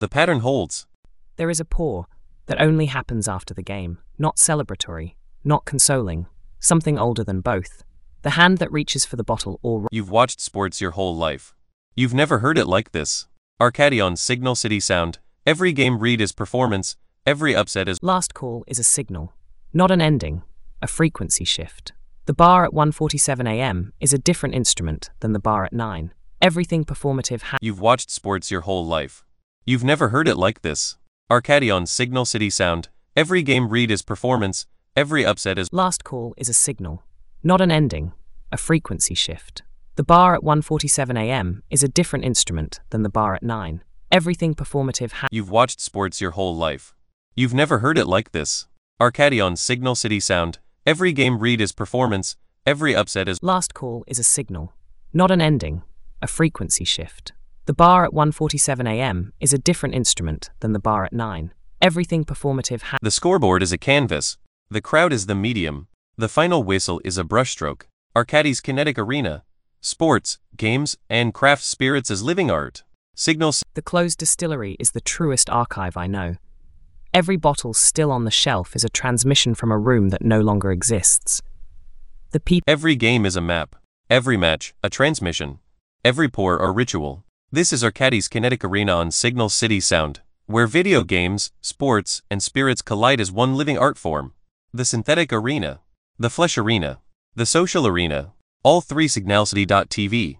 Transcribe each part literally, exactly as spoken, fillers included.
The pattern holds. There is a pour that only happens after the game, not celebratory, not consoling, something older than both. The hand that reaches for the bottle or... You've watched sports your whole life. You've never heard it like this. Arcadi on Signal City Sound. Every game read is performance, every upset is... Last call is a signal, not an ending, a frequency shift. The bar at one forty-seven a m is a different instrument than the bar at nine. Everything performative ha- You've watched sports your whole life. You've never heard it like this. Arcadi on Signal City Sound. Every game read is performance, every upset is... Last call is a signal, not an ending, a frequency shift. The bar at one forty-seven a m is a different instrument than the bar at nine. Everything performative ha- You've watched sports your whole life. You've never heard it like this. Arcadi on Signal City Sound. Every game read is performance, every upset is... Last call is a signal, not an ending, a frequency shift. The bar at one forty-seven a m is a different instrument than the bar at nine. Everything performative ha- The scoreboard is a canvas. The crowd is the medium. The final whistle is a brushstroke. Arcadi's kinetic arena. Sports, games, and craft spirits as living art. Signal... The closed distillery is the truest archive I know. Every bottle still on the shelf is a transmission from a room that no longer exists. The people... Every game is a map. Every match, a transmission. Every pour, a ritual. This is Arcadi's kinetic arena on Signal City Sound, where video games, sports, and spirits collide as one living art form. The synthetic arena. The flesh arena. The social arena. All three signalcity dot t v.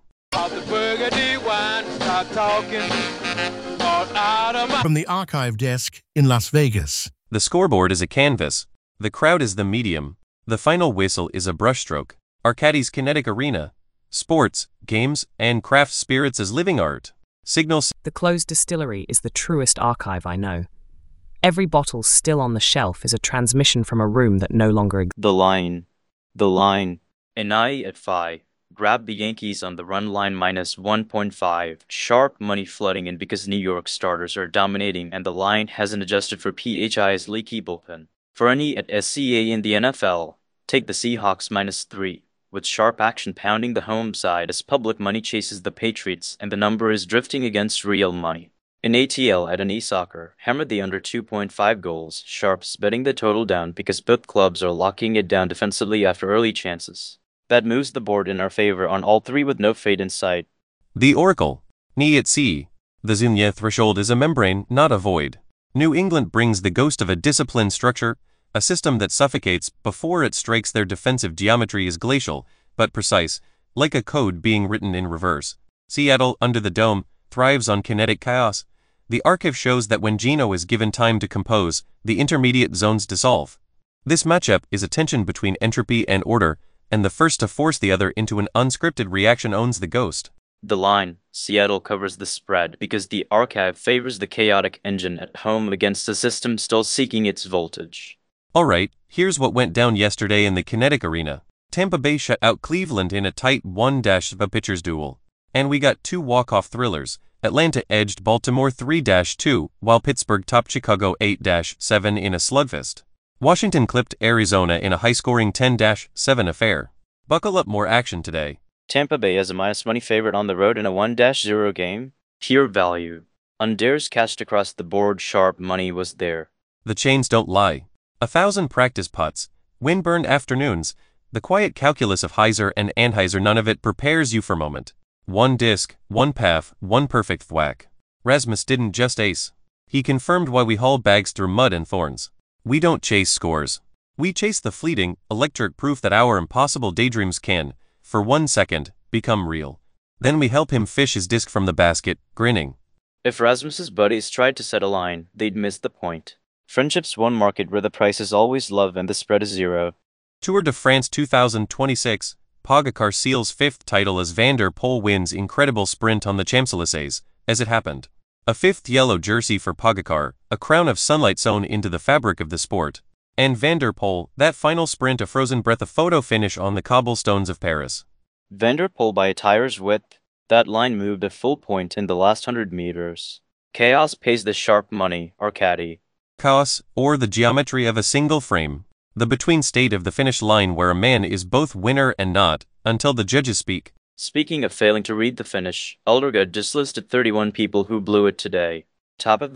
From the archive desk in Las Vegas. The scoreboard is a canvas. The crowd is the medium. The final whistle is a brushstroke. Arcadi's kinetic arena. Sports, games, and craft spirits as living art. Signal... The closed distillery is the truest archive I know. Every bottle still on the shelf is a transmission from a room that no longer exists. The line. The line. An eye at five. Grab the Yankees on the run line minus one point five. Sharp money flooding in because New York starters are dominating and the line hasn't adjusted for P H I's leaky bullpen. For any at S C A in the N F L, take the Seahawks minus three. With sharp action pounding the home side as public money chases the Patriots and the number is drifting against real money. In A T L at an e-soccer, hammered the under two point five goals, sharps betting the total down because both clubs are locking it down defensively after early chances. That moves the board in our favor on all three with no fade in sight. The Oracle. Ni at sea. The Zunye threshold is a membrane, not a void. New England brings the ghost of a disciplined structure. A system that suffocates before it strikes. Their defensive geometry is glacial, but precise, like a code being written in reverse. Seattle, under the dome, thrives on kinetic chaos. The archive shows that when Geno is given time to compose, the intermediate zones dissolve. This matchup is a tension between entropy and order, and the first to force the other into an unscripted reaction owns the ghost. The line. Seattle covers the spread because the archive favors the chaotic engine at home against a system still seeking its voltage. Alright, here's what went down yesterday in the kinetic arena. Tampa Bay shut out Cleveland in a tight one pitchers duel. And we got two walk-off thrillers. Atlanta edged Baltimore three two, while Pittsburgh topped Chicago eight seven in a slugfest. Washington clipped Arizona in a high-scoring ten seven affair. Buckle up, more action today. Tampa Bay as a minus money favorite on the road in a one zero game. Pure value. On dares cast across the board, sharp money was there. The chains don't lie. A thousand practice putts, wind-burned afternoons, the quiet calculus of Heiser and Anheuser, none of it prepares you for moment. One disc, one path, one perfect thwack. Rasmus didn't just ace. He confirmed why we haul bags through mud and thorns. We don't chase scores. We chase the fleeting, electric proof that our impossible daydreams can, for one second, become real. Then we help him fish his disc from the basket, grinning. If Rasmus's buddies tried to set a line, they'd miss the point. Friendship's one market where the price is always love and the spread is zero. Tour de France two thousand twenty-six, Pogacar seals fifth title as Van der Poel wins incredible sprint on the Champs-Élysées, as it happened. A fifth yellow jersey for Pogacar, a crown of sunlight sewn into the fabric of the sport. And Van der Poel, that final sprint a frozen breath, a photo finish on the cobblestones of Paris. Van der Poel by a tire's width, that line moved a full point in the last hundred meters. Chaos pays the sharp money, Arcadi. Chaos, or the geometry of a single frame. The between state of the finish line where a man is both winner and not, until the judges speak. Speaking of failing to read the finish, Aldergud just listed thirty-one people who blew it today. Top of